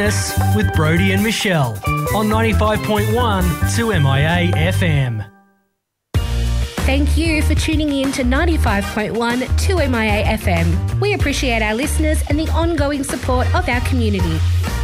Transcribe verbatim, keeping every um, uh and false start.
With Brody and Michelle on ninety-five point one to M I A F M. Thank you for tuning in to ninety-five point one to M I A F M. We appreciate our listeners and the ongoing support of our community.